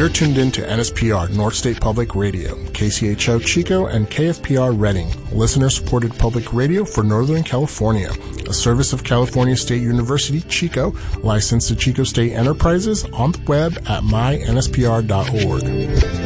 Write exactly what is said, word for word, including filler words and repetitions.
You're tuned in to N S P R, North State Public Radio, K C H O Chico, and K F P R Reading, listener-supported public radio for Northern California, a service of California State University, Chico, licensed to Chico State Enterprises, on the web at my N S P R dot org.